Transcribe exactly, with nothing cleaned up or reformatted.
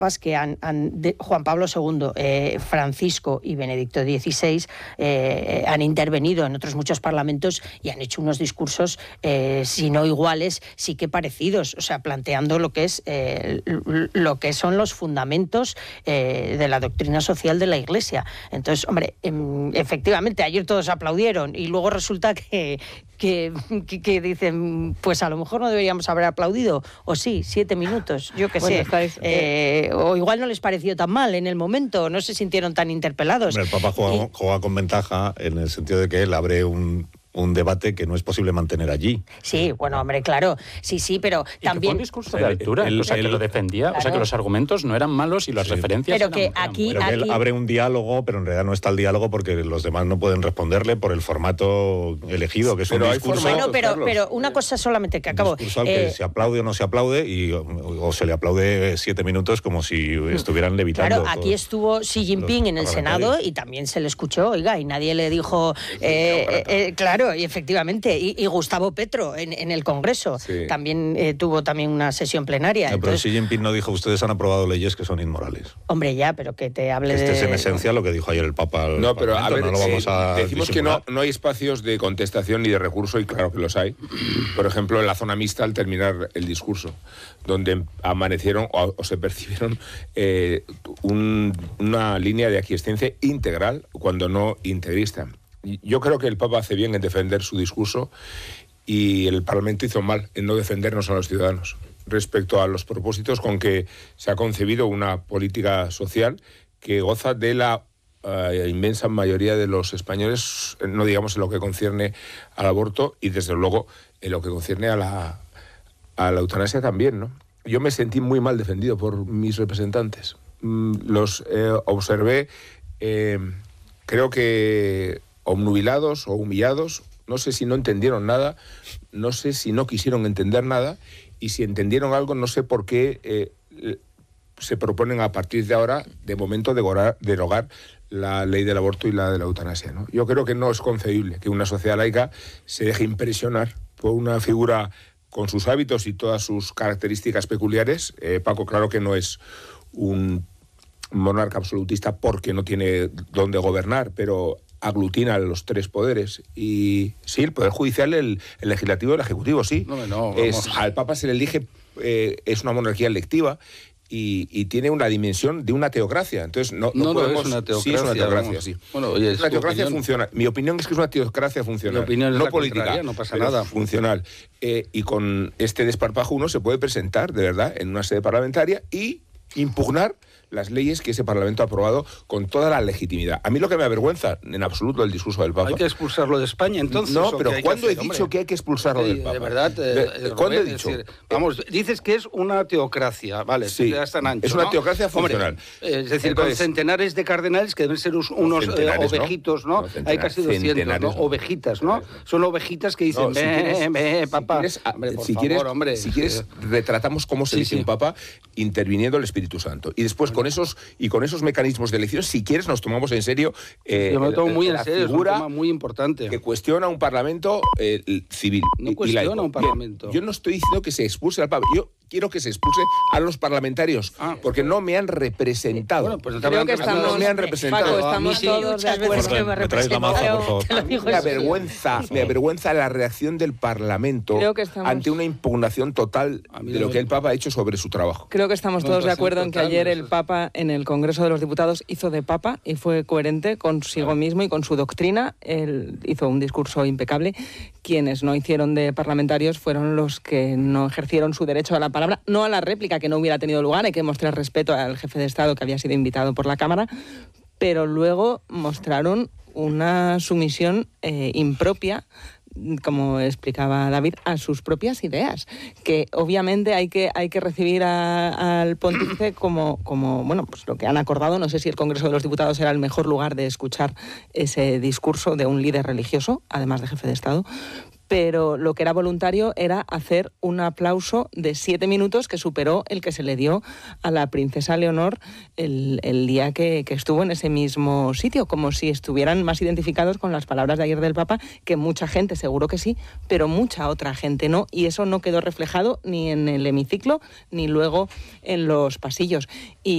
que han, han de, Juan Pablo segundo, eh, Francisco y Benedicto dieciséis eh, han intervenido en otros muchos parlamentos y han hecho unos discursos, eh, si no iguales, sí que parecidos, o sea, planteando lo que es eh, lo que son los fundamentos eh, de la doctrina social de la Iglesia. Entonces, hombre, eh, efectivamente, ayer todos aplaudieron y luego resulta que Que, que, que dicen, pues a lo mejor no deberíamos haber aplaudido, o sí, siete minutos, yo qué bueno, sé, estáis, eh, eh, o igual no les pareció tan mal en el momento, no se sintieron tan interpelados. Hombre, el Papa juega, y... juega con ventaja en el sentido de que él abre un... un debate que no es posible mantener allí. Sí, bueno, hombre, claro, sí, sí, pero y también... Que fue un discurso de altura, el, el, o sea, que lo defendía, claro. O sea, que los argumentos no eran malos y las sí. referencias pero eran, que eran aquí, pero aquí... que él abre un diálogo, pero en realidad no está el diálogo porque los demás no pueden responderle por el formato elegido, que es pero un discurso... Bueno, pero, pero una cosa solamente que acabo... Un discurso al que eh... se aplaude o no se aplaude y o, o se le aplaude siete minutos como si estuvieran levitando. Claro, aquí estuvo Xi Jinping en el Senado y también se le escuchó, oiga, y nadie le dijo... Eh, eh, eh, claro, y efectivamente Y, y Gustavo Petro en, en el Congreso sí. también eh, tuvo también una sesión plenaria. No, Entonces, pero Xi Jinping no dijo, ustedes han aprobado leyes que son inmorales. Hombre, ya, pero que te hable este de... Este es en esencia lo que dijo ayer el Papa al No, pero a ver, no lo vamos eh, a decimos disimular. que no, no hay espacios de contestación ni de recurso, y claro que los hay. Por ejemplo, en la zona mixta al terminar el discurso, donde amanecieron o, o se percibieron eh, un, una línea de aquiescencia integral, cuando no integrista. Yo creo que el Papa hace bien en defender su discurso y el Parlamento hizo mal en no defendernos a los ciudadanos respecto a los propósitos con que se ha concebido una política social que goza de la uh, inmensa mayoría de los españoles, no digamos en lo que concierne al aborto y desde luego en lo que concierne a la, a la eutanasia también, ¿no? Yo me sentí muy mal defendido por mis representantes. Los eh, observé, eh, creo que obnubilados o humillados. No sé si no entendieron nada, no sé si no quisieron entender nada, y si entendieron algo, no sé por qué eh, se proponen a partir de ahora, de momento, derogar, derogar la ley del aborto y la de la eutanasia, ¿no? Yo creo que no es concebible que una sociedad laica se deje impresionar por una figura con sus hábitos y todas sus características peculiares. Eh, Paco, claro que no es un monarca absolutista porque no tiene dónde gobernar, pero aglutina los tres poderes. Y sí, el Poder Judicial, el, el Legislativo y el Ejecutivo, sí. No, no, es, al Papa se le elige, eh, es una monarquía electiva y, y tiene una dimensión de una teocracia. Entonces, no, no, no podemos... No, es una teocracia. Sí, es una teocracia, sí. Bueno, oye, es una teocracia funcional. Mi opinión es que es una teocracia funcional. Mi opinión es no la política, no pasa nada. Funcional. Eh, y con este desparpajo uno se puede presentar, de verdad, en una sede parlamentaria y impugnar las leyes que ese Parlamento ha aprobado con toda la legitimidad. A mí lo que me avergüenza en absoluto el discurso del Papa... ¿Hay que expulsarlo de España, entonces? No, pero ¿cuándo he hacer, dicho hombre? que hay que expulsarlo del Papa? De verdad, eh, ¿cuándo Rubén, he dicho? Es decir, vamos, dices que es una teocracia, vale, sí, es tan ancho, es una ¿no? teocracia funcional. Hombre, es decir, entonces, con centenares de cardenales que deben ser unos eh, ovejitos, ¿no? no hay casi doscientos, ¿no? Ovejitas, ¿no? Son ovejitas que dicen, no, si quieres, ve, papá. Si quieres, hombre, por si favor, quieres, hombre. Si quieres, retratamos cómo se sí, dice sí. un Papa interviniendo el Espíritu Santo. Y después, bueno. con esos y con esos mecanismos de elección, si quieres, nos tomamos en serio eh, Yo me lo tomo muy la en serio, figura es un tema muy importante. Que cuestiona un Parlamento eh, civil. No y, cuestiona y laico. un Parlamento. Bien, yo no estoy diciendo que se expulse al Papa. Yo quiero que se expulse a los parlamentarios, ah, porque no me han representado. Bueno, pues creo que estamos, no me han representado. Paco, estamos sí, todos de acuerdo que me representado. Me avergüenza, me avergüenza la reacción del Parlamento estamos... ante una impugnación total de lo que el Papa ha hecho sobre su trabajo. Creo que estamos todos de acuerdo en que ayer el Papa en el Congreso de los Diputados hizo de Papa y fue coherente consigo mismo y con su doctrina. Él hizo un discurso impecable. Quienes no hicieron de parlamentarios fueron los que no ejercieron su derecho a la palabra, no a la réplica, que no hubiera tenido lugar. Hay que mostrar respeto al jefe de Estado que había sido invitado por la Cámara, pero luego mostraron una sumisión eh, impropia, como explicaba David, a sus propias ideas, que obviamente hay que, hay que recibir a, al pontífice como, como, bueno, pues lo que han acordado. No sé si el Congreso de los Diputados era el mejor lugar de escuchar ese discurso de un líder religioso, además de jefe de Estado, pero lo que era voluntario era hacer un aplauso de siete minutos que superó el que se le dio a la princesa Leonor el, el día que, que estuvo en ese mismo sitio, como si estuvieran más identificados con las palabras de ayer del Papa, que mucha gente seguro que sí, pero mucha otra gente no, y eso no quedó reflejado ni en el hemiciclo ni luego en los pasillos. Y